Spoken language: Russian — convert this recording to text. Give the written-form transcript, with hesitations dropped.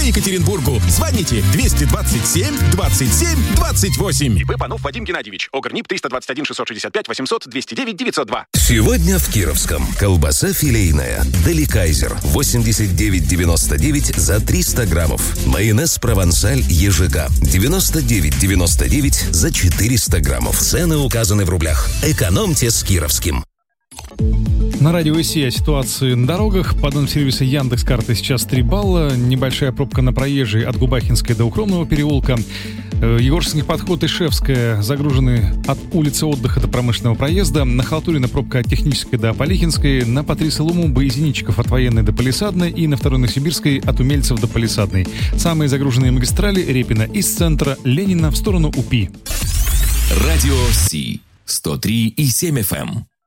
Екатеринбургу. Звоните 227 27 28. ИП Панов Вадим Геннадьевич. ОГРНИП 321 665 800 209 902. Сегодня в Кировском. Колбаса филейная Деликайзер 89,99 за 300 граммов. Майонез Провансаль Ежега 99,99 за 400 граммов. Цены указаны в рублях. Экономьте с Кировским. На радио ИСИ о ситуации на дорогах. По данным сервиса Яндекс.Карты сейчас 3 балла. Небольшая пробка на Проезжей от Губахинской до Укромного переулка. Егорский подход Ишевская загружены от улицы Отдыха до Промышленного проезда. На Халтурина пробка от Технической до Полихинской. На Патриса Лумумба и Зенитчиков от Военной до Палисадной. И на Второй Новосибирской от Умельцев до Палисадной. Самые загруженные магистрали: Репина из центра, Ленина в сторону УПИ. Радио Си 103,7 FM.